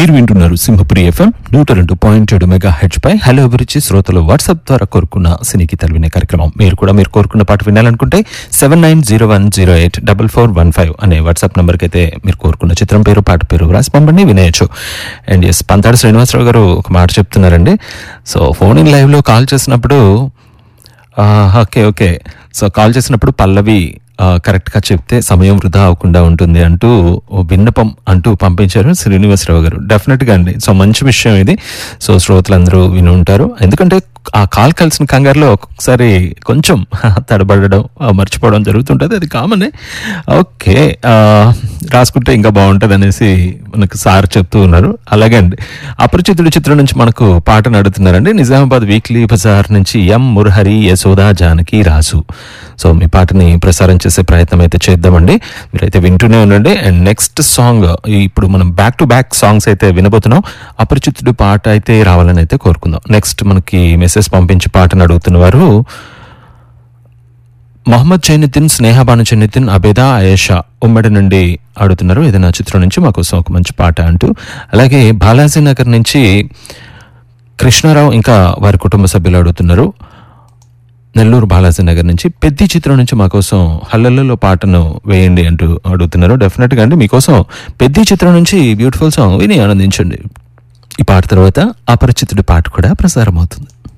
మీరు వింటున్నారు Simhapuri FM 102.7 megahertz పై hello అభిరుచి శ్రోతలు వాట్సాప్ ద్వారా కోరుకున్న సినీ గీతాలు వినే కార్యక్రమం. మీరు కోరుకున్న పాట వినాలనుకుంటే 7901084415 అనే వాట్సాప్ నంబర్కి అయితే మీరు కోరుకున్న చిత్రం పేరు పాట పేరు రాసి పంపండి, వినేయచ్చు. అండ్ ఎస్, పంతాడు శ్రీనివాసరావు గారు ఒక మాట చెప్తున్నారండి. సో ఫోన్ ఇన్ లైవ్లో కాల్ చేసినప్పుడు ఓకే సో కాల్ చేసినప్పుడు పల్లవి కరెక్ట్గా చెప్తే సమయం వృధా అవ్వకుండా ఉంటుంది అంటూ విన్నపం అంటూ పంపించారు శ్రీనివాసరావు గారు. డెఫినెట్గా అండి. సో మంచి విషయం ఇది. సో శ్రోతలందరూ విని ఉంటారు. ఎందుకంటే ఆ కాల్ కలిసిన కంగారులో ఒక్కొక్కసారి కొంచెం తడబడడం మర్చిపోవడం జరుగుతుంటుంది, అది కామనే. ఓకే, రాసుకుంటే ఇంకా బాగుంటుంది అనేసి మనకు సార్ చెప్తూ ఉన్నారు. అలాగే అండి, అపరిచితుడి చిత్రం నుంచి మనకు పాటను అడుగుతున్నారండి. నిజామాబాద్ వీక్లీ బజార్ నుంచి ఎం మురహరి యశోదా జానకి రాజు. సో మీ పాటని ప్రసారం చేసే ప్రయత్నం అయితే చేద్దామండి. మీరైతే వింటూనే ఉండండి. అండ్ నెక్స్ట్ సాంగ్, ఇప్పుడు మనం బ్యాక్ టు బ్యాక్ సాంగ్స్ అయితే వినబోతున్నాం. అపరిచితుడు పాట అయితే రావాలని అయితే కోరుకుందాం. నెక్స్ట్ మనకి మెసేజ్ పంపించి పాటను అడుగుతున్న వారు మొహమ్మద్ జైనుద్దీన్, స్నేహబాను జైనుద్దీన్, అబేదా, ఆయేషా ఉమ్మడి నుండి అడుగుతున్నారు. ఏదైనా చిత్రం నుంచి మాకోసం ఒక మంచి పాట అంటూ. అలాగే బాలాజీ నగర్ నుంచి కృష్ణారావు ఇంకా వారి కుటుంబ సభ్యులు అడుగుతున్నారు. నెల్లూరు బాలాజీ నగర్ నుంచి పెద్ది చిత్రం నుంచి మాకోసం హల్లల్లో పాటను వేయండి అంటూ అడుగుతున్నారు. డెఫినెట్గా అండి, మీకోసం పెద్ది చిత్రం నుంచి బ్యూటిఫుల్ సాంగ్ విని ఆనందించండి. ఈ పాట తర్వాత అపరిచితుడి పాట కూడా ప్రసారం అవుతుంది.